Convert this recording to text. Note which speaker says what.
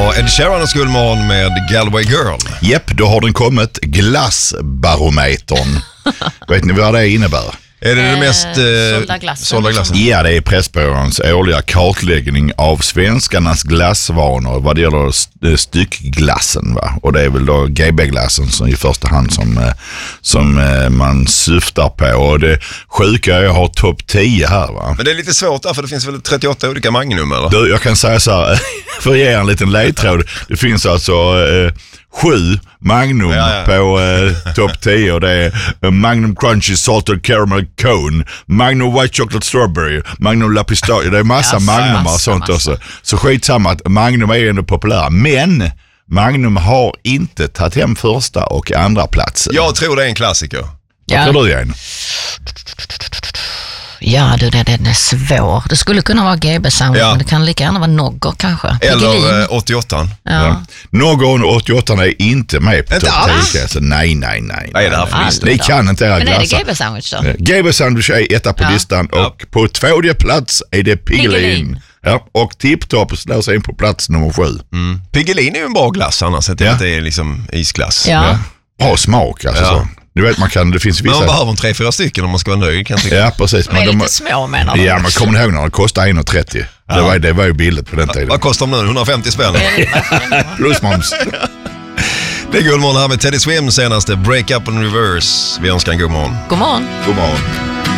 Speaker 1: var Ed Sheeran och Guldmorgon med Galway Girl.
Speaker 2: Japp, då har den kommit, glassbarometern. Vet ni vad det innebär?
Speaker 1: Är det mest
Speaker 3: sålda glassen?
Speaker 2: Ja, det är Pressbyråns årliga kartläggning av svenskarnas glassvanor vad det gäller styckglassen. Va? Och det är väl då GB-glassen som i första hand som man syftar på. Och det sjuka är att jag har topp 10 här. Va?
Speaker 1: Men det är lite svårt där, för det finns väl 38 olika Magnum, eller?
Speaker 2: Du, jag kan säga så här, för att ge en liten ledtråd. Det finns alltså 7 Magnum på topp 10, och det är Magnum Crunchy Salted Caramel Cone, Magnum White Chocolate Strawberry, Magnum La Pistache. Det är massa Magnum och sånt också. Så skitsamma att Magnum är ändå populära. Men Magnum har inte tagit hem första och andra platsen.
Speaker 1: Jag tror det är en klassiker.
Speaker 2: Vad tror du, Jane?
Speaker 3: Ja, den är svår. Det skulle kunna vara GB-sandwich, men det kan lika gärna vara Nogger kanske.
Speaker 1: Eller 88.
Speaker 2: Ja. Nogger och 88 är inte med på topp 10. Nej.
Speaker 1: Vad är det här för lista?
Speaker 2: Ni kan inte era glassar.
Speaker 3: Men är det GB-sandwich då?
Speaker 2: GB-sandwich är etta på listan, och på 2:e plats är det Piggelin. Ja, och Tip-Top slår sig in på plats nummer 7.
Speaker 1: Piggelin är ju en bra glass annars, att det är liksom isglass.
Speaker 3: Ja.
Speaker 2: Bra smak alltså. Så. Du vet, det finns vissa...
Speaker 1: Men man behöver 3-4 stycken om man ska vara nöjd, kan jag tycka.
Speaker 2: Ja, precis.
Speaker 3: De är lite små, menar du?
Speaker 2: Ja, men kommer ni ihåg när det kostade 1,30? Ja. Det var ju billigt på den tiden.
Speaker 1: Vad kostar de nu? 150 spänn?
Speaker 2: Plus moms.
Speaker 1: Det är Guldmorgon här med Teddy Swims senaste Break Up and Reverse. Vi önskar en god morgon.
Speaker 3: God morgon.
Speaker 2: God morgon.